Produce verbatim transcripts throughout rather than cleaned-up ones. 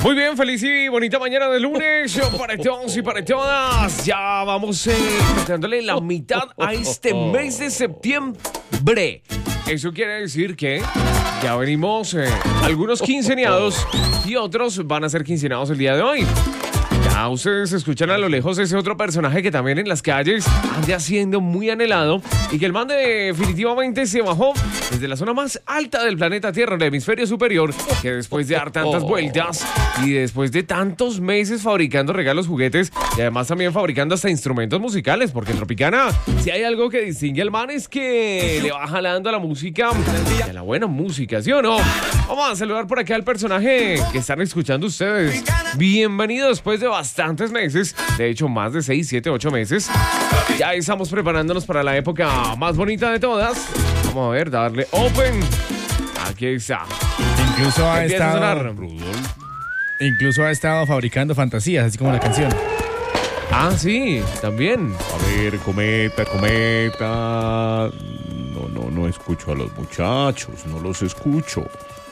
Muy bien, feliz y bonita mañana de lunes para todos y para todas. Ya vamos eh, dándole la mitad a este mes de septiembre. Eso quiere decir que ya venimos eh, algunos quinceañados y otros van a ser quinceañados el día de hoy. Ya ustedes escuchan a lo lejos ese otro personaje que también en las calles anda siendo muy anhelado y que el man definitivamente se bajó desde la zona más alta del planeta Tierra, el hemisferio superior, que después de dar tantas vueltas y después de tantos meses fabricando regalos, juguetes y además también fabricando hasta instrumentos musicales, porque en Tropicana, si hay algo que distingue al man es que le va jalando a la música y a la buena música, ¿sí o no? Vamos a saludar por acá al personaje que están escuchando ustedes. Bienvenido después de bastantes meses, de hecho más de seis, siete, ocho meses. Ya estamos preparándonos para la época más bonita de todas. Vamos a ver, darle open. Aquí está. Incluso ha Empieza estado a sonar. Incluso ha estado fabricando fantasías, así como la canción. Ah, sí, también. A ver, cometa, cometa. No, no, no escucho a los muchachos, no los escucho.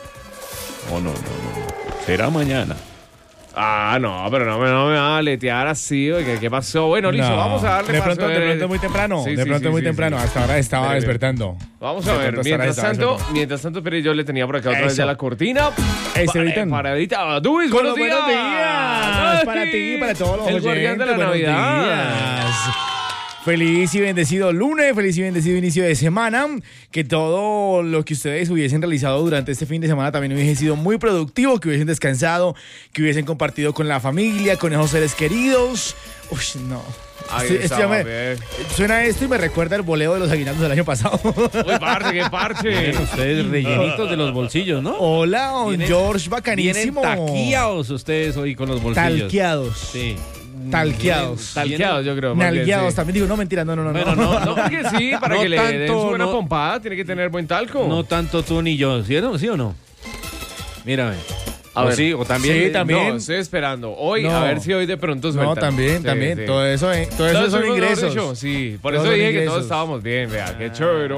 No, no, no, no. Será mañana. Ah, no, pero no, me- no me va a aletear así. ¿Qué, qué pasó? Bueno, listo, No. vamos a darle De paso. pronto, de pronto muy temprano. Sí, de sí, pronto sí, muy sí, temprano. sí. Hasta ahora estaba Espere, despertando. Vamos De a ver, pronto estará mientras estaba tanto, despertando. mientras tanto, pero yo le tenía por acá otra vez Eso. ya la cortina. Ese, Pa- Vitán. Paradita. Duis, Con buenos los días. buenos días. Ay, Para ti y para todos los El guardián de la oyentes, buenos Navidad. días. Feliz y bendecido lunes, feliz y bendecido inicio de semana. Que todo lo que ustedes hubiesen realizado durante este fin de semana también hubiese sido muy productivo, que hubiesen descansado, que hubiesen compartido con la familia, con esos seres queridos. Uy, no. Ahí Estoy- está, estoy- me- ver. suena esto y me recuerda el boleo de los aguinaldos del año pasado. Uy, parce, qué parche. Ustedes rellenitos de los bolsillos, ¿no? Hola, don Vienen- George, Vienen bacanísimo. taqueados ustedes hoy con los bolsillos. Talqueados. Sí. Talqueados. Talqueados, yo creo. más bien, Nalgueados sí. también. Digo, no, mentira, no, no, no. Bueno, no, No, porque sí, para No que le den tanto, su buena no- pompada, tiene que tener buen talco. No tanto tú ni yo, ¿sí, o- ¿sí o no? Mírame. A o ver. sí, o también. Sí, eh, también. No, estoy esperando. Hoy, No. a ver si hoy de pronto sueltan. No, también, Sí, también. sí. Todo eso, eh, todo eso Todo son eso, mejor ingresos. dicho, sí, por Todos eso son dije que ingresos. todos estábamos bien, vea, qué chévere.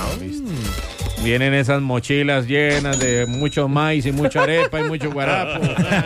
Vienen esas mochilas llenas de mucho maíz y mucha arepa y mucho guarapo.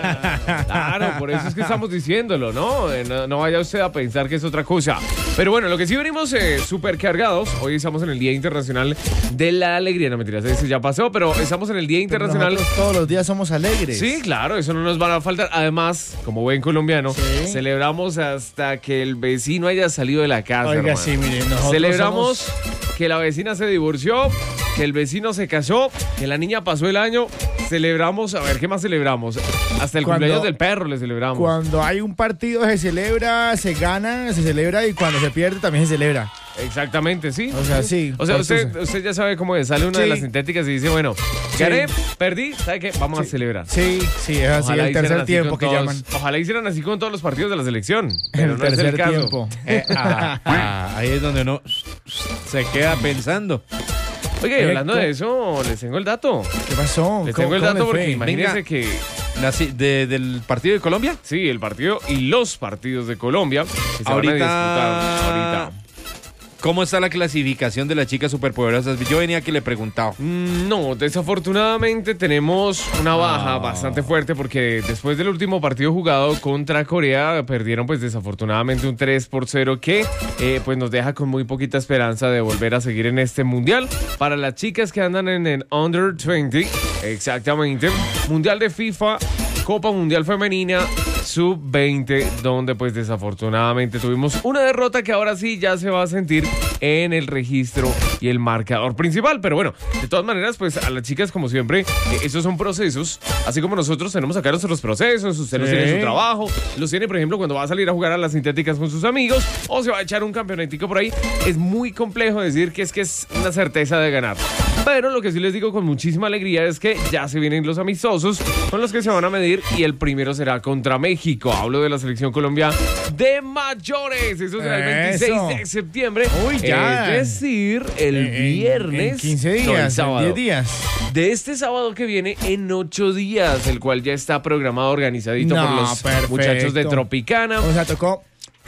Claro, por eso es que estamos diciéndolo, ¿no? Eh, No, no vaya usted a pensar que es otra cosa. Pero bueno, lo que sí venimos eh, súper cargados. Hoy estamos en el Día Internacional de la Alegría. No mentiras, ese ya pasó, pero estamos en el Día Pero Internacional. nosotros todos los días somos alegres. Sí, claro, eso no nos va a faltar. Además, como buen colombiano, Sí. celebramos hasta que el vecino haya salido de la casa. Oiga, hermano. sí, miren, nosotros Celebramos somos- que la vecina se divorció, que el vecino se casó, que la niña pasó el año. Celebramos, a ver, ¿qué más celebramos? Hasta el Cuando- cumpleaños del perro le celebramos. Cuando hay un partido se celebra, se gana, se celebra y cuando se pierde también se celebra. Exactamente, sí. O sea, sí. O sea, por usted, eso- usted ya sabe cómo es. Sale una de Sí. las sintéticas y dice, bueno, gané, perdí, ¿sabe qué? Vamos a celebrar. Sí, sí, es así, Ojalá el hicieran tercer así tiempo con que todos- llaman. Ojalá hicieran así con todos los partidos de la selección. Pero El no es tercer el caso. tiempo. Eh, ah, ah, ahí es donde uno se queda pensando. Oiga, y hablando Eco. de eso, les tengo el dato. ¿Qué pasó? Les ¿Cómo- tengo el cómo dato le porque fue? imagínense Venga. que La ci- de- ¿Del partido de Colombia? sí, el partido y los partidos de Colombia que se van a Ahorita- disputar ahorita. ¿Cómo está la clasificación de las chicas superpoderosas? Yo venía aquí y le preguntaba. Mm, No, desafortunadamente tenemos una baja bastante fuerte porque después del último partido jugado contra Corea perdieron pues desafortunadamente un tres por cero que eh, pues nos deja con muy poquita esperanza de volver a seguir en este mundial. Para las chicas que andan en el Under veinte, exactamente, Mundial de FIFA, Copa Mundial Femenina sub veinte, donde pues desafortunadamente tuvimos una derrota que ahora sí ya se va a sentir en el registro y el marcador principal. Pero bueno, de todas maneras, pues a las chicas, como siempre, eh, esos son procesos, así como nosotros tenemos acá nuestros procesos, usted los Sí. tiene en su trabajo, los tiene, por ejemplo, cuando va a salir a jugar a las sintéticas con sus amigos o se va a echar un campeonatico por ahí. Es muy complejo decir que es que es una certeza de ganar. Pero lo que sí les digo con muchísima alegría es que ya se vienen los amistosos con los que se van a medir y el primero será contra México. Hablo de la selección Colombia de mayores. Eso será el veintiséis Eso. de septiembre. Uy, ya. Es decir, el En- en- viernes. En quince no, el días, en sábado. diez días. De este sábado que viene en ocho días, el cual ya está programado, organizadito No, por los perfecto. muchachos de Tropicana. O sea, tocó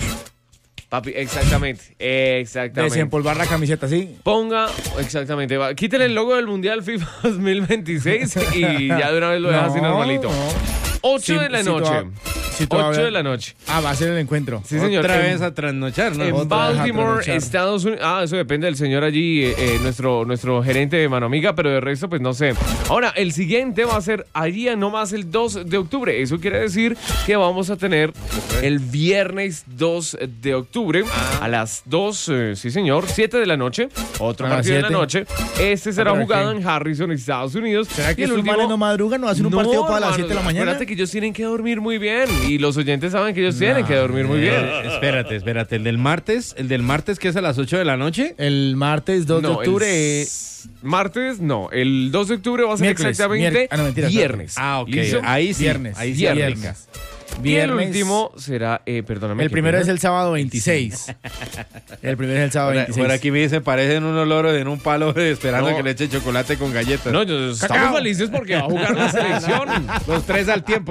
Papi, exactamente, exactamente. desempolvar la camiseta, ¿sí? Ponga, exactamente, va, quítale el logo del Mundial FIFA dos mil veintiséis y ya de una vez lo deja así No, normalito. no. ocho Sí, de la sí, noche. toda- sí, todavía- ocho de la noche. Ah, va a ser el encuentro. Sí, señor. Otra En- vez a trasnochar, ¿no? En Otra vez a Baltimore, trasnochar. Estados Unidos. Ah, eso depende del señor allí, eh, eh, nuestro, nuestro gerente de Mano Amiga, pero de resto, pues no sé. Ahora, el siguiente va a ser allí nomás el dos de octubre. Eso quiere decir que vamos a tener el viernes dos de octubre a las dos, eh, sí señor, siete de la noche. Otro A las partido de la siete. noche. Este será ¿pero jugado qué? en Harrison, Estados Unidos. ¿Será que Y el estos último- manes no madrugan, no hacen un partido para las hermano, siete de la mañana? Acuérdate que ellos tienen que dormir muy bien. Y los oyentes saben que ellos tienen que dormir muy bien. Eh, espérate, espérate. El del martes, el del martes que es a las ocho de la noche. El martes dos de No, el octubre. s- Martes, no. El dos de octubre va a ser Miércoles, exactamente miérc- ah, no, mentira, viernes. Ah, ok. ¿Listo? Ahí sí. Viernes. Ahí sí Viernes. arranca. Y el último será, eh, perdóname. El ¿qué primero pena? es el sábado veintiséis. El primero es el sábado Por, veintiséis. por aquí me dicen, parecen unos loros en un palo esperando No. que le echen chocolate con galletas. No, yo- estamos felices porque va a jugar la selección. Los tres al tiempo.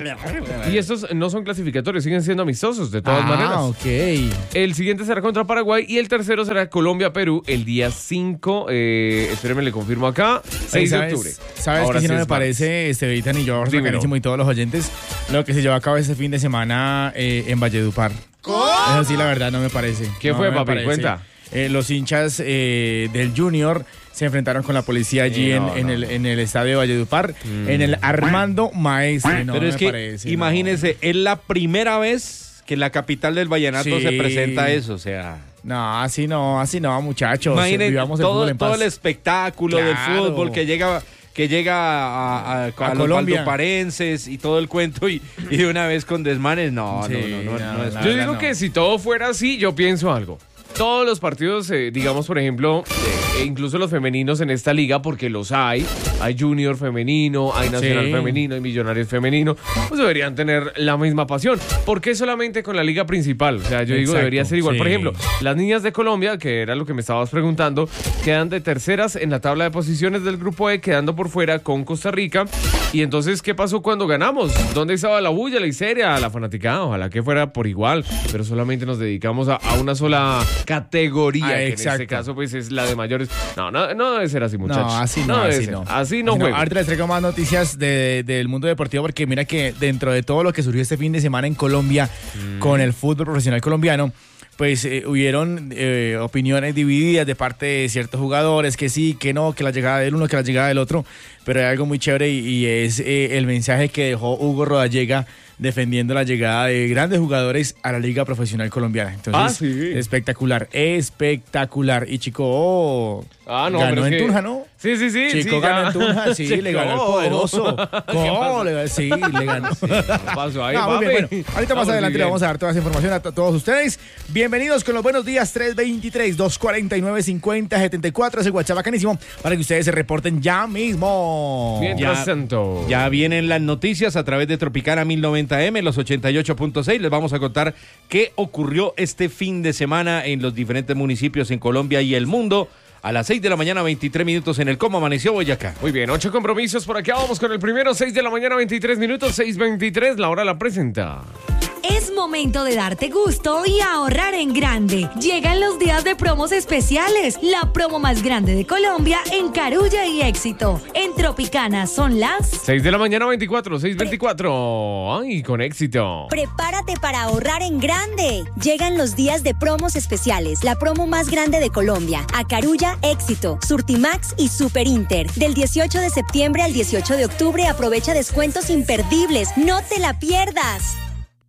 Y estos no son clasificatorios, siguen siendo amistosos de todas ah, maneras. ok. El siguiente será contra Paraguay y el tercero será Colombia-Perú el día cinco. Eh, espérenme, le confirmo acá. seis de ¿Sabes- octubre. ¿Sabes Ahora que si sí no me es martes. parece, Estevitan y George, Dímelo. Bacanísimo y todos los oyentes, lo que se llevó a cabo este fin de semana eh, en Valledupar? Eso sí, la verdad, no me parece. ¿Qué No fue, me papi? parece. Cuenta. Eh, los hinchas eh, del Junior se enfrentaron con la policía allí Sí, en, no, en no. el, en el estadio de Valledupar, en el Armando Maestre. No Pero me es que, parece, no. imagínense, es la primera vez que en la capital del vallenato Sí. se presenta eso, o sea... No, así no, así no, muchachos. Imaginen Vivamos el fútbol todo, en todo paz. el espectáculo del Claro. fútbol que llega que llega a, a, a, A los Colombia. valdoparenses y todo el cuento y, y de una vez con desmanes. No, Sí, no, no, no, no, no es- la Yo verdad digo no. que si todo fuera así, yo pienso algo. Todos los partidos, eh, digamos, por ejemplo, eh, e incluso los femeninos en esta liga, porque los hay, hay Junior femenino, hay Nacional Sí. femenino, hay Millonarios femenino, pues deberían tener la misma pasión. ¿Por qué solamente con la liga principal? O sea, yo digo, Exacto, debería ser igual. Por sí. ejemplo, las niñas de Colombia, que era lo que me estabas preguntando, quedan de terceras en la tabla de posiciones del grupo E, quedando por fuera con Costa Rica. Y entonces, ¿qué pasó cuando ganamos? ¿Dónde estaba la bulla, la histeria, la fanaticada? Ojalá que fuera por igual, pero solamente nos dedicamos a, a una sola categoría, Ah, que en exacto. este caso pues es la de mayores. No, no, no debe ser así, muchachos. No, así no, debe así ser. no. Así no juega. Ahorita les traigo más noticias de- del mundo deportivo porque mira que dentro de todo lo que surgió este fin de semana en Colombia Mm. con el fútbol profesional colombiano, pues eh, hubieron eh, opiniones divididas de parte de ciertos jugadores, que sí, que no, que la llegada del uno, que la llegada del otro, pero hay algo muy chévere y, y es eh, el mensaje que dejó Hugo Rodallega defendiendo la llegada de grandes jugadores a la Liga Profesional Colombiana. Entonces, Ah, sí. espectacular, espectacular. Y Chico oh, Ah, no, ganó pero es en que- Tunja, ¿no? Sí, sí, sí. Chico sí, ganó ya. en Tunja, sí, le ganó al Chico. poderoso. ¿Qué ¿Cómo? pasó? Le- Sí, le ganó. ¿Qué pasó ahí, Ah, muy papi? bien, bueno, ahorita más Vamos adelante muy le vamos bien. a dar toda esa información a to- todos ustedes. Bienvenidos con los buenos días tres veintitrés, dos cuarenta y nueve, cincuenta setenta y cuatro. Es el WhatsApp bacanísimo para que ustedes se reporten ya mismo. Mientras Ya- tanto. Ya vienen las noticias a través de Tropicana mil noventa M, los ochenta y ocho punto seis. Les vamos a contar qué ocurrió este fin de semana en los diferentes municipios en Colombia y el mundo. A las seis de la mañana, veintitrés minutos en el Cómo Amaneció Boyacá. Muy bien, ocho compromisos por acá. Vamos con el primero, seis de la mañana, veintitrés minutos, seis veintitrés. La hora la presenta. Es momento de darte gusto y ahorrar en grande. Llegan los días de promos especiales. La promo más grande de Colombia en Carulla y Éxito. En Tropicana son las... seis de la mañana, veinticuatro, seis veinticuatro. Ay, con éxito. Prepárate para ahorrar en grande. Llegan los días de promos especiales, la promo más grande de Colombia. A Carulla, Éxito, Surtimax y Super Inter. Del dieciocho de septiembre al dieciocho de octubre aprovecha descuentos imperdibles. No te la pierdas.